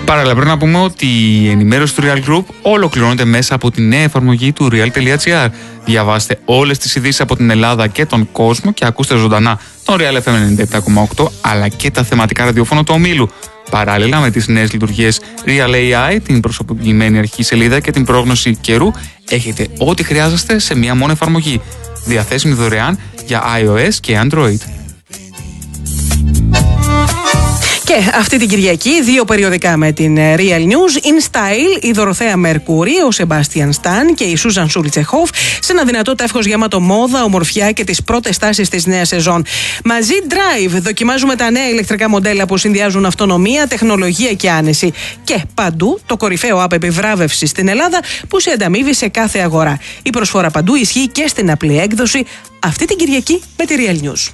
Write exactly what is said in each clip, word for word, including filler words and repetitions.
Παράλληλα, πρέπει να πούμε ότι η ενημέρωση του Real Group ολοκληρώνεται μέσα από τη νέα εφαρμογή του real.gr. Διαβάστε όλες τις ειδήσεις από την Ελλάδα και τον κόσμο και ακούστε ζωντανά τον Real εφ εμ ενενήντα επτά κόμμα οκτώ αλλά και τα θεματικά ραδιόφωνα του ομίλου. Παράλληλα με τις νέες λειτουργίες Real έι άι, την προσωποποιημένη αρχική σελίδα και την πρόγνωση καιρού, έχετε ό,τι χρειάζεστε σε μία μόνο εφαρμογή. Διαθέσιμη δωρεάν για iOS και Android. Και αυτή την Κυριακή, δύο περιοδικά με την Real News. In Style, η Δωροθέα Μερκούρη, ο Σεμπάστιαν Σταν και η Σούζαν Σούλτσεχοφ σε ένα δυνατό τεύχος γεμάτο μόδα, ομορφιά και τις πρώτες τάσεις της νέας σεζόν. Μαζί Drive, δοκιμάζουμε τα νέα ηλεκτρικά μοντέλα που συνδυάζουν αυτονομία, τεχνολογία και άνεση. Και παντού το κορυφαίο app επιβράβευσης στην Ελλάδα που σε ανταμείβει σε κάθε αγορά. Η προσφορά παντού ισχύει και στην απλή έκδοση αυτή την Κυριακή με τη Real News.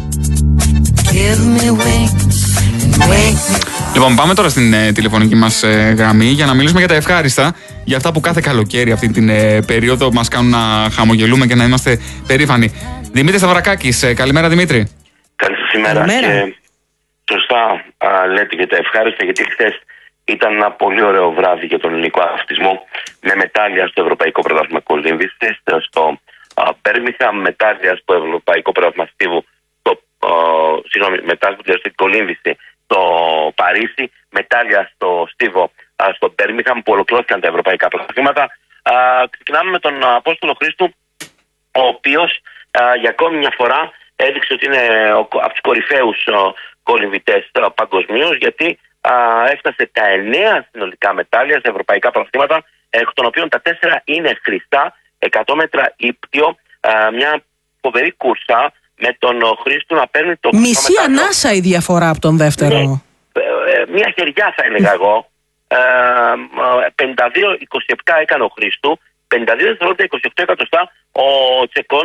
Λοιπόν, πάμε τώρα στην ε, τηλεφωνική μας ε, γραμμή για να μιλήσουμε για τα ευχάριστα, για αυτά που κάθε καλοκαίρι αυτή την ε, περίοδο μας κάνουν να χαμογελούμε και να είμαστε περήφανοι. Δημήτρη Σταυρακάκης, ε, καλημέρα Δημήτρη. Καλή σας ημέρα. Και σωστά α, λέτε για τα ευχάριστα, γιατί χθες ήταν ένα πολύ ωραίο βράδυ για τον ελληνικό αθλητισμό με μετάλλια στο Ευρωπαϊκό Πρωτάθλημα Κολύμβησης, στο Μπέρμιγχαμ, μετάλλια στο Ευρωπαϊκό Πρωτάθλημα Στίβου, συγγνώμη, μετάλλια στην Κολύμβηση στο Παρίσι, μετάλλια στο Στίβο, στο Μπέρμιγχαμ, που ολοκληρώθηκαν τα ευρωπαϊκά πρωταθλήματα. Ξεκινάμε με τον Απόστολο Χρήστου, ο οποίος για ακόμη μια φορά έδειξε ότι είναι από τους κορυφαίους κολυμβητές παγκοσμίως, γιατί έφτασε τα εννέα συνολικά μετάλλια σε ευρωπαϊκά πρωταθλήματα, εκ των οποίων τα τέσσερα είναι χρηστά, εκατό μέτρα ύπτιο, μια φοβερή κούρσα με τον Χρήστο να παίρνει το μισή ανάσα η διαφορά από τον δεύτερο. Ναι, μια χεριά θα έλεγα εγώ. πενήντα δύο είκοσι επτά έκανε ο Χρήστου, πενήντα δύο δευτερόλεπτα είκοσι οκτώ εκατοστά ο Τσεκών,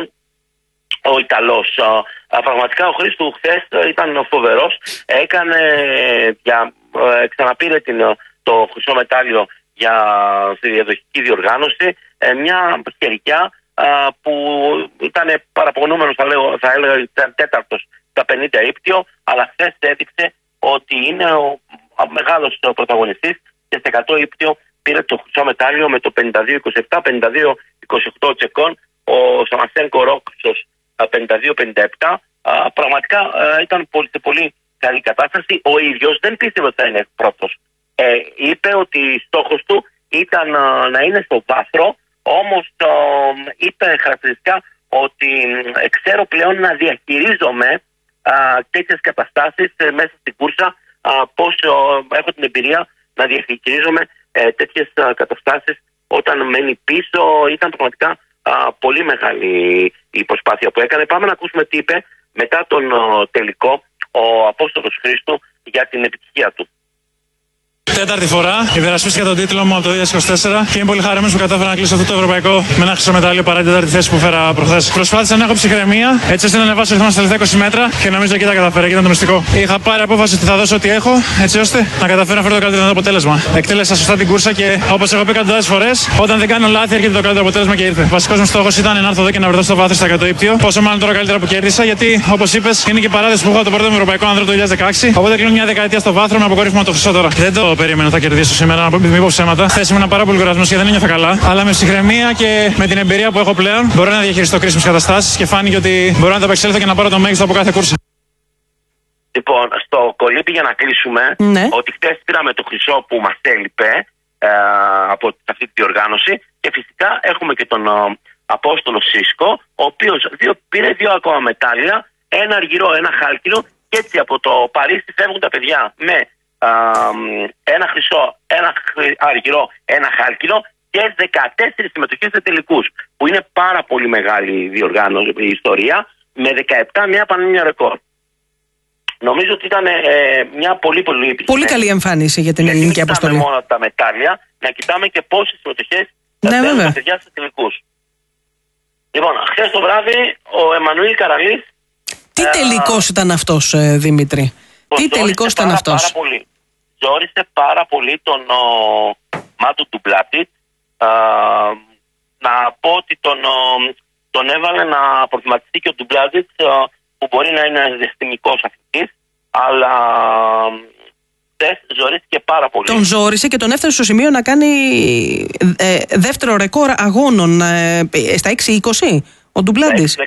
ο Ιταλός. Πραγματικά ο Χρήστου χθες ήταν φοβερός. Έκανε, για, ξαναπήρε την, το χρυσό μετάλλιο για στη διαδοχική διοργάνωση, μια χεριά που ήταν παραπονούμενος, θα, λέγω, θα έλεγα ήταν τέταρτος στα πενήντα ύπτιο, αλλά χθες έδειξε ότι είναι ο μεγάλος πρωταγωνιστής και στα εκατό ύπτιο πήρε το χρυσό μετάλλιο με το πενήντα δύο είκοσι επτά, πενήντα δύο είκοσι οκτώ Τσεκών, ο Σαμασένκο Ρόξος πενήντα δύο πενήντα επτά. Πραγματικά ήταν πολύ, σε πολύ καλή κατάσταση. Ο ίδιος δεν πίστευε ότι θα είναι πρώτος. Ε, είπε ότι στόχος του ήταν να είναι στο βάθρο. Όμως το είπε χαρακτηριστικά ότι ε, ξέρω πλέον να διαχειρίζομαι α, τέτοιες καταστάσεις ε, μέσα στην κούρσα, α, πώς ε, έχω την εμπειρία να διαχειρίζομαι ε, τέτοιες α, καταστάσεις όταν μένει πίσω. Ήταν πραγματικά α, πολύ μεγάλη η προσπάθεια που έκανε. Πάμε να ακούσουμε τι είπε μετά τον ο, τελικό ο Απόστολος Χρήστου για την επιτυχία του. Τέταρτη φορά υπερασπίστηκα τον τίτλο μου από το δύο χιλιάδες είκοσι τέσσερα και είμαι πολύ χαρούμενος που κατάφερα να κλείσω αυτό το ευρωπαϊκό με ένα χρυσό μετάλλιο παρά την τέταρτη θέση που φέρα προχθές. Προσπάθησα να έχω ψυχραιμία, έτσι ώστε να ανεβάσω ρυθμό στα τελευταία είκοσι μέτρα και νομίζω εκεί τα καταφέρω και ήταν το μυστικό. Είχα πάρει απόφαση ότι θα δώσω ό,τι έχω, έτσι ώστε να καταφέρω να φέρω το καλύτερο αποτέλεσμα. Εκτέλεσα σωστά την κούρσα και όπως έχω πει εκατοντάδες φορές, όταν δεν κάνω λάθη έρχεται το καλύτερο αποτέλεσμα και ήρθε. Βασικός μου στόχος ήταν να έρθω εδώ και να βρεθώ στο βάθος στα εκατό ύπτιο. Πόσο μάλλον τώρα καλύτερα που κέρδισα, γιατί όπως είπες είναι και παράδοση που έχω το πρώτο ευρωπαϊκό άνδρο το δύο χιλιάδες δεκαέξι. Οπότε κλείνω μια δεκαετία στο βάθρο με αποκορύφωμα το χρυσό τώρα. Δεν το περίμενα θα κερδίσω σήμερα, να μην πω ψέματα. Χθες ήμουν πάρα πολύ κουρασμένος και δεν ένιωθα καλά. Αλλά με ψυχραιμία και με την εμπειρία που έχω πλέον μπορώ να διαχειριστώ κρίσιμες καταστάσεις και φάνηκε ότι μπορώ να τα απεξέλθω και να πάρω το μέγιστο από κάθε κούρσα. Λοιπόν, στο κολύμπι για να κλείσουμε, ναι, ότι χθες πήραμε το χρυσό που μας έλειπε ε, από αυτή τη διοργάνωση και φυσικά έχουμε και τον ε, Απόστολο Σίσκο, ο οποίος δύο, πήρε δύο ακόμα μετάλλια, ένα αργυρό, ένα χάλκινο, και έτσι από το Παρίσι φεύγουν τα παιδιά με Uh, ένα χρυσό, ένα αργυρό, ένα χάλκινο και δεκατέσσερις συμμετοχές σε τελικούς, που είναι πάρα πολύ μεγάλη διοργάνωση η ιστορία, με δεκαεπτά μια πανελλήνια ρεκόρ. Νομίζω ότι ήταν ε, μια πολύ πολύ επιτυχία. Πολύ καλή εμφάνιση για την ελληνική αποστολή. Δεν κοιτάμε μόνο τα μετάλλια, να κοιτάμε και πόσες συμμετοχές θα ναι, παίρνουν τα παιδιά σε τελικούς. Λοιπόν, χθες το βράδυ ο Εμμανουήλ Καραλής. Τι ε, τελικός ήταν αυτός, ε, Δημήτρη? Τι τελικός ήταν πάρα, αυτός? Πάρα πολύ. Ζόρισε πάρα πολύ τον ο, Μάτου Ντουμπλάτιτ. Να πω ότι τον, ο, τον έβαλε να προβληματιστεί και ο Ντουμπλάτιτ, που μπορεί να είναι διαστημικός αθλητής, αλλά χθες ζορίστηκε πάρα πολύ. Τον ζόρισε και τον έφτασε στο σημείο να κάνει ε, δεύτερο ρεκόρ αγώνων ε, στα έξι είκοσι, ο Ντουμπλάντης.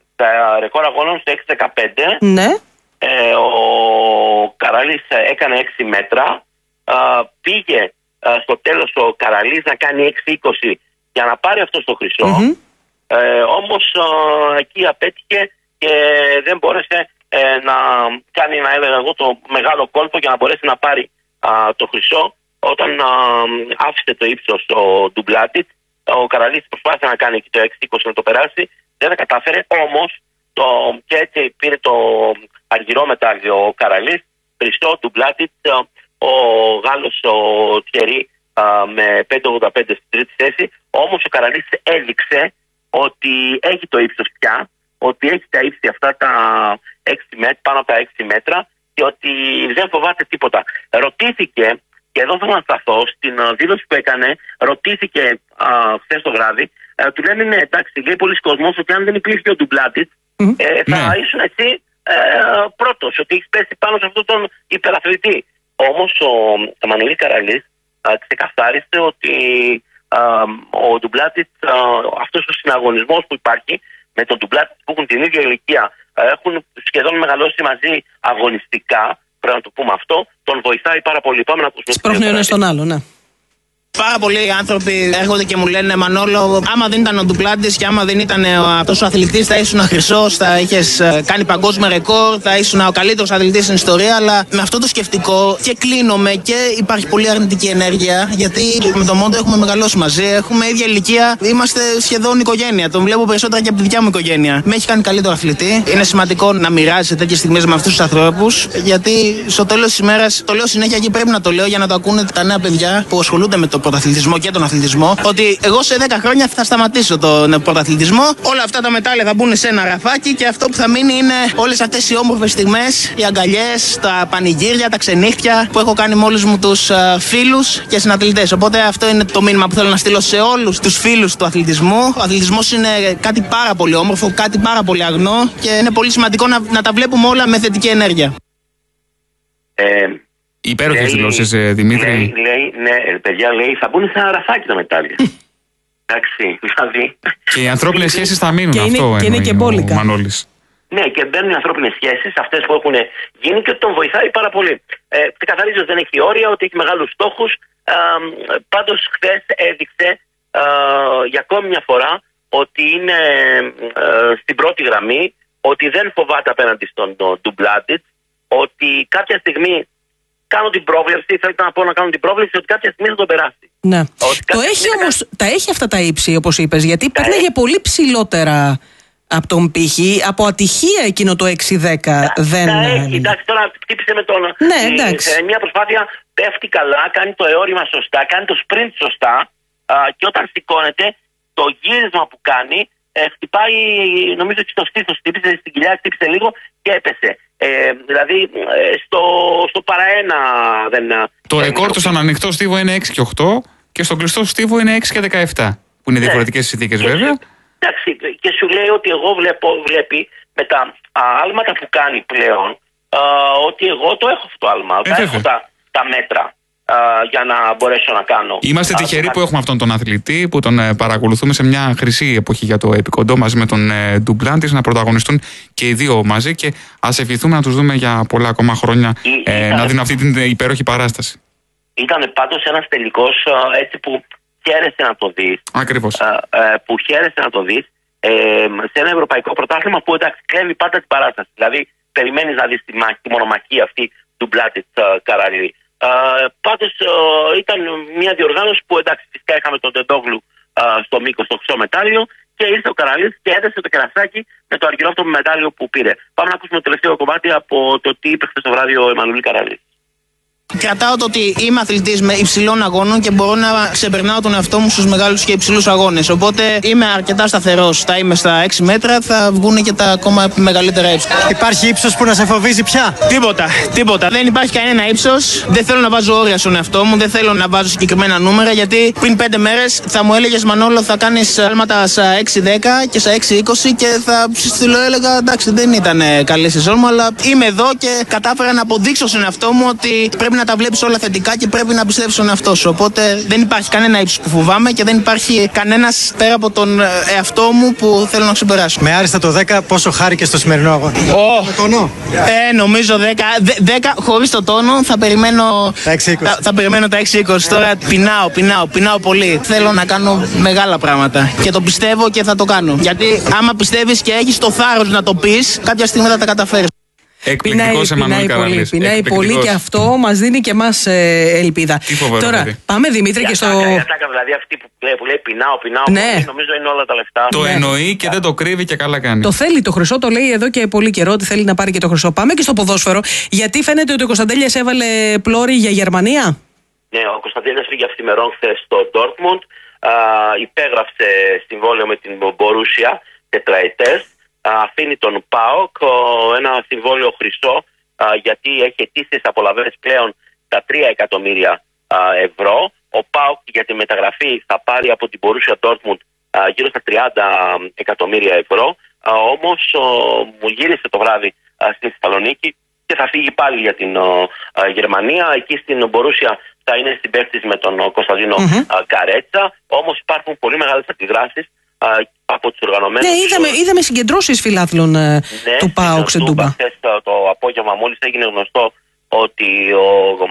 Τα ρεκόρ αγώνων στο έξι δεκαπέντε. Ναι. Ε, ο Καραλής έκανε έξι μέτρα. Α, πήγε α, στο τέλος ο Καραλής να κάνει έξι είκοσι για να πάρει αυτό στο χρυσό. Mm-hmm. Ε, όμως α, εκεί απέτυχε και δεν μπόρεσε ε, να κάνει, να έλεγα εγώ, το μεγάλο κόλπο για να μπορέσει να πάρει α, το χρυσό. Όταν α, άφησε το ύψος ο Ντουμπλάντης, ο Καραλής προσπάθησε να κάνει εκεί το έξι είκοσι να το περάσει, δεν τα κατάφερε, όμως το, και έτσι πήρε το αργυρό μετάλλιο ο Καραλής, χρυσό Ντουμπλάντης, ο Γάλλος ο Τιερί με πέντε ογδόντα πέντε στην τρίτη θέση. Όμως ο Καραλής έδειξε ότι έχει το ύψος πια, ότι έχει τα ύψη αυτά τα έξι μέτρα, πάνω από τα έξι μέτρα και ότι δεν φοβάται τίποτα. Ρωτήθηκε, και εδώ θέλω να σταθώ, στην δήλωση που έκανε, ρωτήθηκε χθες το βράδυ, ε, του λένε ναι, εντάξει, λέει πολλοί κόσμος ότι αν δεν υπήρχε ο Ντουμπλάντης, mm. ε, θα yeah. ήσουν εσύ ε, πρώτος, ότι έχει πέσει πάνω σε αυτόν τον υπεραθλητή. Όμως ο Εμμανουήλ Καραλής ξεκαθάρισε ότι α, ο Ντουμπλάντης, αυτός ο συναγωνισμός που υπάρχει με τον Ντουμπλάντης που έχουν την ίδια ηλικία, έχουν σχεδόν μεγαλώσει μαζί αγωνιστικά, πρέπει να το πούμε αυτό, τον βοηθάει πάρα πολύ. Πάμε να ακούσουμε. Σπρώχνει ο ένας τον άλλο, ναι. Πάρα πολλοί άνθρωποι έρχονται και μου λένε Μανόλο, άμα δεν ήταν ο Ντουμπλάντης και άμα δεν ήταν αυτός ο αθλητής, θα ήσουν χρυσός, θα είχες κάνει παγκόσμιο ρεκόρ, θα ήσουν ο καλύτερος αθλητής στην ιστορία. Αλλά με αυτό το σκεπτικό και κλείνομαι και υπάρχει πολύ αρνητική ενέργεια, γιατί με τον Μόντο έχουμε μεγαλώσει μαζί, έχουμε ίδια ηλικία, είμαστε σχεδόν οικογένεια. Τον βλέπω περισσότερα και από τη δικιά μου οικογένεια. Με έχει κάνει καλύτερο αθλητή. Είναι σημαντικό να μοιράζεσαι τέτοιες στιγμές με αυτούς τους ανθρώπους, γιατί στο τέλος της ημέρας, το λέω συνέχεια και πρέπει να το λέω για να το ακούνε τα νέα παιδιά που ασχολούνται με το πρωταθλητισμό και τον αθλητισμό, ότι εγώ σε δέκα χρόνια θα σταματήσω τον πρωταθλητισμό. Όλα αυτά τα μετάλλια θα μπουν σε ένα ραφάκι και αυτό που θα μείνει είναι όλες αυτές οι όμορφες στιγμές, οι αγκαλιές, τα πανηγύρια, τα ξενύχτια που έχω κάνει με όλους μου τους φίλους και συναθλητές. Οπότε αυτό είναι το μήνυμα που θέλω να στείλω σε όλους τους φίλους του αθλητισμού. Ο αθλητισμός είναι κάτι πάρα πολύ όμορφο, κάτι πάρα πολύ αγνό και είναι πολύ σημαντικό να, να τα βλέπουμε όλα με θετική ενέργεια. Ε... Υπέροχες δηλώσεις, Δημήτρη. Λέει, λέει, ναι, παιδιά, λέει, θα μπουν σε ένα ραφάκι τα μετάλλια. Εντάξει, δηλαδή. Και οι ανθρώπινες σχέσεις θα μείνουν, και αυτό είναι, και είναι και μπόλικα. Ο Μανώλης. Ναι, και μπαίνουν οι ανθρώπινες σχέσεις, αυτές που έχουν γίνει και τον βοηθάει πάρα πολύ. Ε, ξεκαθαρίζει ότι δεν έχει όρια, ότι έχει μεγάλους στόχους. Ε, πάντως, χθες έδειξε ε, για ακόμη μια φορά ότι είναι ε, στην πρώτη γραμμή, ότι δεν φοβάται απέναντι στον Ντουμπλάντης, ότι κάποια στιγμή. Κάνω την πρόβλεψη, θέλω να πω να κάνω την πρόβλεψη ότι κάποια στιγμή θα τον περάσει. Ναι. Το έχει όμως, θα... τα έχει αυτά τα ύψη, όπως είπες, γιατί παίρνεγε πολύ ψηλότερα από τον πύχη, από ατυχία εκείνο το έξι δέκα. Δεν... Τα έχει, εντάξει, τώρα χτύπησε με τον... Ναι, εντάξει. Σε μια προσπάθεια πέφτει καλά, κάνει το αιώρημα σωστά, κάνει το sprint σωστά α, και όταν σηκώνεται, το γύρισμα που κάνει, ε, χτυπάει, νομίζω ότι στο στήθος χτύπησε, στην κοιλιά χτύπησε λίγο και έπεσε. Ε, δηλαδή ε, στο, στο παραένα δεν... Το ρεκόρ του στον ανοιχτό στίβο είναι έξι και οκτώ και στον κλειστό στίβο είναι έξι και δεκαεπτά, που είναι διαφορετικές ναι. συνθήκες βέβαια. Εντάξει, και σου λέει ότι εγώ βλέπω, βλέπει με τα α, άλματα που κάνει πλέον α, ότι εγώ το έχω αυτό το άλμα, ε, έχω τα, τα μέτρα. Uh, για να μπορέσω να κάνω. Είμαστε uh, τυχεροί uh, που έχουμε αυτόν τον αθλητή, που τον uh, παρακολουθούμε σε μια χρυσή εποχή για το επικοντό μαζί με τον uh, Ντουμπλάντης, να πρωταγωνιστούν και οι δύο μαζί και ας ευχηθούμε να τους δούμε για πολλά ακόμα χρόνια Ή, uh, ήταν, να δίνουν αυτή την υπέροχη παράσταση. Ήταν πάντως ένας τελικός uh, έτσι που χαίρεσαι να το δεις. Ακριβώς. Uh, uh, που χαίρεσαι να το δεις ε, σε ένα ευρωπαϊκό πρωτάθλημα που εντάξει κλέβει πάντα την παράσταση. Δηλαδή περιμένεις να δεις τη, τη μονομαχία αυτή του Ντουμπλάντης uh, Καραλή. Uh, πάντως uh, ήταν μια διοργάνωση που εντάξει φυσικά είχαμε τον Τεντόγλου uh, στο μήκος το χρυσό μετάλλιο και ήρθε ο Καραλής και έδεσε το κερασάκι με το αργυρό αυτό μετάλλιο που πήρε. Πάμε να ακούσουμε το τελευταίο κομμάτι από το τι είπε χθες το βράδυ ο Εμμανουήλ Καραλής. Κρατάω το ότι είμαι αθλητής με υψηλών αγώνων και μπορώ να ξεπερνάω τον εαυτό μου στους μεγάλους και υψηλούς αγώνες. Οπότε είμαι αρκετά σταθερός. Θα είμαι στα έξι μέτρα, θα βγουν και τα ακόμα μεγαλύτερα ύψος. Υπάρχει ύψος που να σε φοβίζει πια? Τίποτα, τίποτα. Δεν υπάρχει κανένα ύψος. Δεν θέλω να βάζω όρια στον εαυτό μου, δεν θέλω να βάζω συγκεκριμένα νούμερα, γιατί πριν πέντε μέρες θα μου έλεγες Μανόλο, θα κάνεις άλματα στα έξι δέκα και στα έξι είκοσι και θα στείλω, έλεγα εντάξει, δεν ήταν καλή σεζόν μου, αλλά είμαι εδώ και κατάφερα να αποδείξω στον εαυτό μου ότι πρέπει να τα τα βλέπεις όλα θετικά και πρέπει να πιστέψεις στον εαυτό σου. Οπότε δεν υπάρχει κανένα ύψος που φοβάμαι και δεν υπάρχει κανένας πέρα από τον εαυτό μου που θέλω να ξεπεράσω. Με άριστα το δέκα, πόσο χάρηκες στο σημερινό αγώνα? Oh. Με τόνο. Ε, νομίζω δέκα, δέκα χωρίς το τόνο θα περιμένω τα έξι είκοσι. Θα, θα περιμένω τα έξι είκοσι. Τώρα πεινάω, πεινάω, πεινάω πολύ. Θέλω να κάνω μεγάλα πράγματα και το πιστεύω και θα το κάνω. Γιατί άμα πιστεύεις και έχεις το θάρρος να το πεις, κάποια στιγμή θα τα καταφέρεις. Εκπληκτικός Εμμανουήλ Καραλής. Πεινάει πολύ και αυτό μας δίνει και εμάς ε, ελπίδα. Τι φοβερό. Τώρα, δηλαδή. πάμε Δημήτρη και στο. Δηλαδή αυτή που λέει, που λέει πεινάω, πεινάω, ναι. πολύ, νομίζω είναι όλα τα λεφτά. Το ναι. εννοεί και δεν το κρύβει και καλά κάνει. Το θέλει το χρυσό, το λέει εδώ και πολύ καιρό ότι θέλει να πάρει και το χρυσό. Πάμε και στο ποδόσφαιρο. Γιατί φαίνεται ότι ο Κωνσταντέλιας έβαλε πλώρη για Γερμανία. Ναι, ο Κωνσταντέλιας πήγε αυθημερών χθες στο Ντόρτμουντ. Υπέγραψε συμβόλαιο με την Μπορούσια τετραετές. Αφήνει τον ΠΑΟΚ ένα συμβόλαιο χρυσό, γιατί έχει ετήσιες απολαβές πλέον τα τρία εκατομμύρια ευρώ. Ο ΠΑΟΚ για τη μεταγραφή θα πάρει από την Μπορούσια Ντόρτμουντ γύρω στα τριάντα εκατομμύρια ευρώ. Όμως μου γύρισε το βράδυ στη Θεσσαλονίκη και θα φύγει πάλι για την Γερμανία. Εκεί στην Μπορούσια θα είναι συμπαίκτης με τον Κωνσταντίνο mm-hmm. Καρέτσα. Όμως υπάρχουν πολύ μεγάλες αντιδράσεις από τους οργανωμένους. Ναι, είδαμε, είδαμε συγκεντρώσεις φιλάθλων ναι, του ΠΑΟΚ σε Ντούμπα. Χθες το απόγευμα μόλις έγινε γνωστό ότι ο,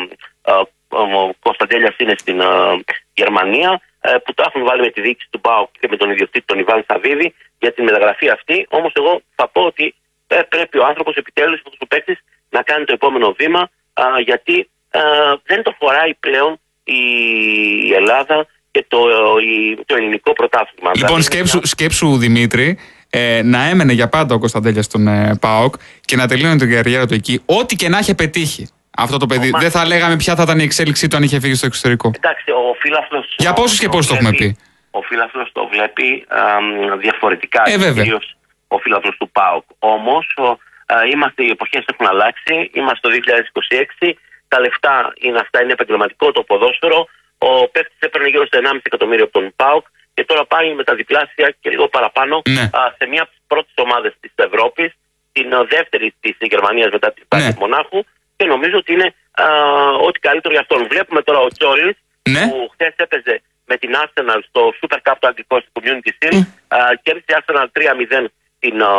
ο, ο Κωνσταντέλιας είναι στην α, Γερμανία, που το έχουν βάλει με τη διοίκηση του ΠΑΟΚ και με τον ιδιοκτήτη τον Ιβάν Σαββίδη για τη μεταγραφή αυτή. Όμως εγώ θα πω ότι πρέπει ο άνθρωπος επιτέλους ο παίκτης να κάνει το επόμενο βήμα, α, γιατί α, δεν το φοράει πλέον η Ελλάδα και το, το ελληνικό πρωτάθλημα. Λοιπόν, σκέψου, σκέψου Δημήτρη, ε, να έμενε για πάντα ο Κωνσταντέλιας στον ε, ΠΑΟΚ και να τελείωνε την καριέρα του εκεί, ό,τι και να είχε πετύχει αυτό το παιδί. Ο, δεν θα λέγαμε ποια θα ήταν η εξέλιξή του αν είχε φύγει στο εξωτερικό. Εντάξει, ο φίλαθλος. Για πόσους και πόσους το έχουμε πει. Ο φίλαθλος το βλέπει α, διαφορετικά. Ε, βέβαια. Κυρίως ο φίλαθλος του ΠΑΟΚ. Όμως, α, είμαστε, οι εποχές έχουν αλλάξει. Είμαστε το δύο χιλιάδες είκοσι έξι. Τα λεφτά είναι αυτά, είναι επαγγελματικό το ποδόσφαιρο. Ο παίκτης έπαιρνε γύρω στα ενάμιση εκατομμύριο από τον ΠΑΟΚ και τώρα πάει με τα διπλάσια και λίγο παραπάνω ναι. α, σε μια από τις πρώτες ομάδες της Ευρώπης, την δεύτερη της Γερμανίας μετά την Πάγκη ναι. Μονάχου, και νομίζω ότι είναι α, ό,τι καλύτερο για αυτόν. Βλέπουμε τώρα ο Τσόλης ναι. που χθες έπαιζε με την Arsenal στο Super Cup το αγγλικό στο Community Shield, mm. κέρδισε η Arsenal τρία μηδέν την uh,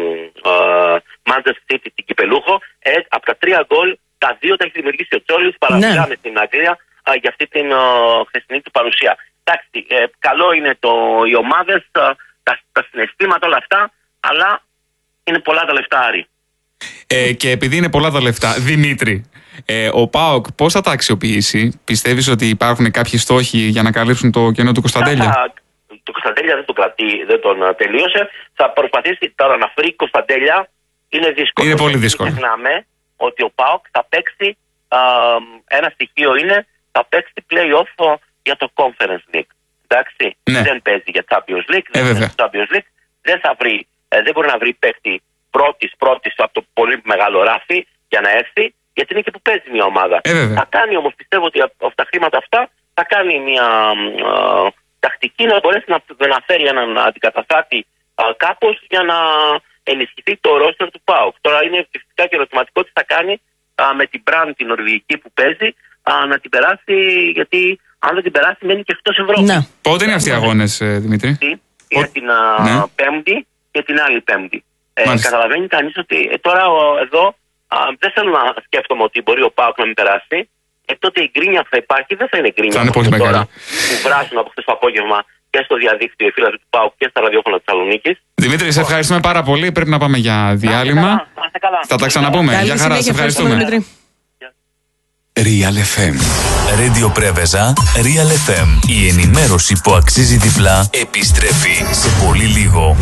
uh, Manchester City, την Κυπελούχο. Ε, από τα τρία γκολ, τα δύο τα έχει δημιουργήσει ο Τσόλης, παραμιλάμε ναι. στην Αγγλία uh, για αυτή την uh, χθεσινή του παρουσία. Εντάξει, ε, καλό είναι το, οι ομάδες, uh, τα, τα συναισθήματα, όλα αυτά, αλλά είναι πολλά τα λεφτά, Άρη. Ε, και επειδή είναι πολλά τα λεφτά, Δημήτρη, ε, ο ΠΑΟΚ πώς θα τα αξιοποιήσει? Πιστεύεις ότι υπάρχουν κάποιοι στόχοι για να καλύψουν το κενό του Κωνσταντέλια? Το Κωνσταντέλια δεν, το κρατεί, δεν τον τελείωσε. Θα προσπαθήσει τώρα να βρει Κωνσταντέλια. Είναι δύσκολο. Είναι πολύ δύσκολο. Μην ξεχνάμε ότι ο ΠΑΟΚ θα παίξει, α, ένα στοιχείο είναι, θα παίξει play-off για το Conference League. Εντάξει, ναι. Δεν παίζει για Champions League. Ε, δεν, Champions League. Δεν, θα βρει, δεν μπορεί να βρει παίκτη πρώτης, πρώτης από το πολύ μεγάλο ράφι για να έρθει, γιατί είναι και που παίζει μια ομάδα. Ε, θα κάνει όμως, πιστεύω ότι από τα χρήματα αυτά θα κάνει μια α, τακτική να μπορέσει να, να φέρει έναν αντικαταστάτη α, κάπως για να ενισχυθεί το ρόστερ του ΠΑΟΚ. Τώρα είναι φυσικά και ερωτηματικό τι θα κάνει α, με την Brand την νορβηγική που παίζει, α, να την περάσει, γιατί αν δεν την περάσει μένει και εκτός Ευρώπης. Ναι. Πότε είναι αυτοί οι αγώνες, Δημήτρη? Είναι την α, ναι. Πέμπτη και την άλλη Πέμπτη. Ε, καταλαβαίνει κανείς ότι ε, τώρα ο, εδώ α, δεν θέλω να σκέφτομαι ότι μπορεί ο ΠΑΟΚ να μην περάσει. Ε, τότε η γκρίνια που θα υπάρχει δεν θα είναι γκρίνια. Θα είναι πολύ τώρα μεγάλη. Που βράζουν από χθες το απόγευμα και στο διαδίκτυο οι φίλοι του ΠΑΟΚ και στα ραδιόφωνα της Θεσσαλονίκης. Δημήτρη, σε ευχαριστούμε πάρα πολύ. Πρέπει να πάμε για διάλειμμα. Να, να, να, καλά. Θα τα ξαναπούμε. Γεια χαρά, σε ευχαριστούμε. Real εφ εμ. Radio Preveza, Real εφ εμ. Η ενημέρωση που αξίζει διπλά επιστρέφει σε πολύ λίγο.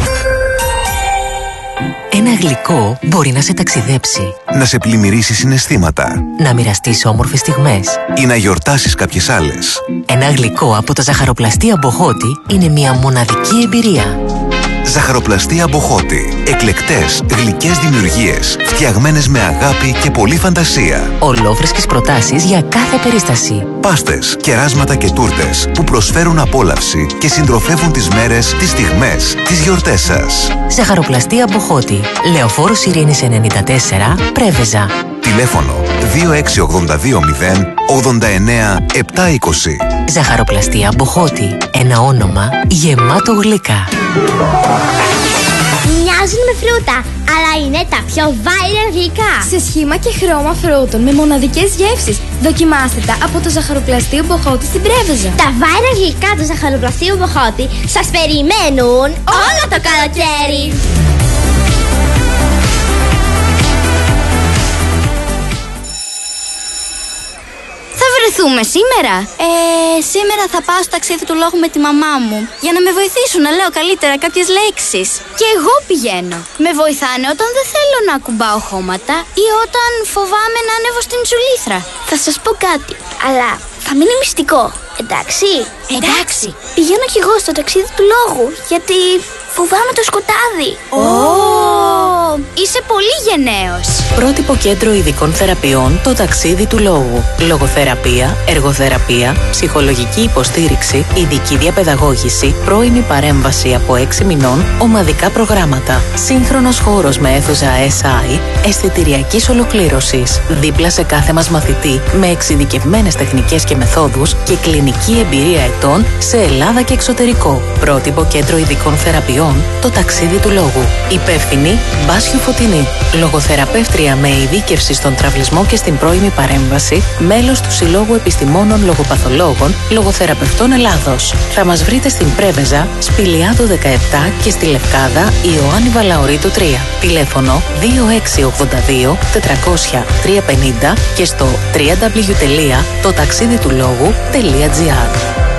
Ένα γλυκό μπορεί να σε ταξιδέψει, να σε πλημμυρίσει συναισθήματα, να μοιραστείς όμορφες στιγμές ή να γιορτάσεις κάποιες άλλες. Ένα γλυκό από το ζαχαροπλαστή Αμποχώτη είναι μια μοναδική εμπειρία. Ζαχαροπλαστή Αμποχώτη. Εκλεκτές, γλυκές δημιουργίες, φτιαγμένες με αγάπη και πολλή φαντασία. Ολόφρεσκες προτάσεις για κάθε περίσταση. Πάστες, κεράσματα και τούρτες που προσφέρουν απόλαυση και συντροφεύουν τις μέρες, τις στιγμές, τις γιορτές σας. Ζαχαροπλαστή Αμποχώτη. Λεωφόρος Ειρήνης ενενήντα τέσσερα, Πρέβεζα. Τηλέφωνο δύο έξι ογδόντα δύο μηδέν ογδόντα εννέα επτακόσια είκοσι. Ζαχαροπλαστεία Μποχώτη. Ένα όνομα γεμάτο γλυκά. Μοιάζουν με φρούτα, αλλά είναι τα πιο viral γλυκά. Σε σχήμα και χρώμα φρούτων με μοναδικές γεύσεις. Δοκιμάστε τα από το Ζαχαροπλαστείο Μποχώτη στην Πρέβεζα. Τα viral γλυκά του Ζαχαροπλαστείου Μποχώτη σας περιμένουν όλο το καλοκαίρι. Θα βρεθούμε σήμερα. Ε, σήμερα θα πάω στο ταξίδι του λόγου με τη μαμά μου για να με βοηθήσουν να λέω καλύτερα κάποιες λέξεις. Και εγώ πηγαίνω. Με βοηθάνε όταν δεν θέλω να ακουμπάω χώματα ή όταν φοβάμαι να ανέβω στην τσουλήθρα. Θα σας πω κάτι, αλλά θα μείνει μυστικό. Εντάξει. Εντάξει. Πηγαίνω κι εγώ στο ταξίδι του λόγου, γιατί φοβάμαι το σκοτάδι. Ω, είσαι πολύ γενναίος. Πρότυπο κέντρο ειδικών θεραπείων, το ταξίδι του λόγου. Λογοθεραπεία, εργοθεραπεία, ψυχολογική υποστήριξη, ειδική διαπαιδαγώγηση, πρώιμη παρέμβαση από έξι μηνών, ομαδικά προγράμματα. Σύγχρονος χώρος με αίθουσα ες άι, αισθητηριακής ολοκλήρωσης. Δίπλα σε κάθε μας μαθητή, με εξειδικευμένες τεχνικές και μεθόδους και κλινική εμπειρία ετών σε Ελλάδα και εξωτερικό. Πρότυπο κέντρο ειδικών θεραπείων, το ταξίδι του λόγου. Υπεύθυνη Μπάσιου Φωτεινή. Λογοθεραπεύτρια με ειδίκευση στον τραυλισμό και στην πρώιμη παρέμβαση, μέλος του Συλλόγου Επιστημόνων Λογοπαθολόγων Λογοθεραπευτών Ελλάδος. Θα μας βρείτε στην Πρέβεζα, Σπηλιάδου δεκαεπτά και στη Λευκάδα Ιωάννη Βαλαωρίτου τρία. Τηλέφωνο δύο έξι ογδόντα δύο τετρακόσια τριακόσια πενήντα και στο double-u double-u double-u τελεία το ταξίδι του λόγου τελεία τζι άρ.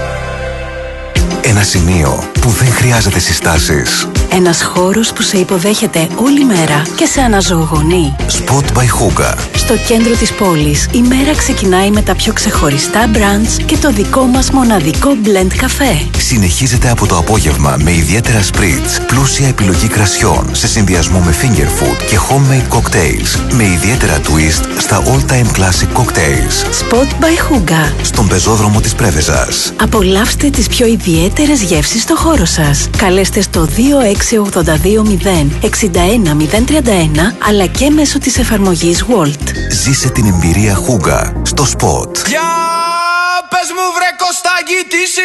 Ένα σημείο που δεν χρειάζεται συστάσεις. Ένας χώρος που σε υποδέχεται όλη μέρα και σε αναζωογονεί. Spot by Hooga. Στο κέντρο της πόλης, η μέρα ξεκινάει με τα πιο ξεχωριστά brunch και το δικό μας μοναδικό blend καφέ. Συνεχίζεται από το απόγευμα με ιδιαίτερα spritz, πλούσια επιλογή κρασιών σε συνδυασμό με finger food και homemade cocktails, με ιδιαίτερα twist στα all-time classic cocktails. Spot by Hooga. Στον πεζόδρομο της Πρέβεζας. Απολαύστε τις πιο ιδιαίτερες γεύσεις στο χώρο σας. Καλέστε στο δύο έξι ογδόντα δύο μηδέν εξήντα ένα μηδέν τριάντα ένα αλλά και μέσω της εφαρμογής Walt. Ζήσε την εμπειρία Hooga στο Spot. Για πες μου βρε Κωστάκη, τι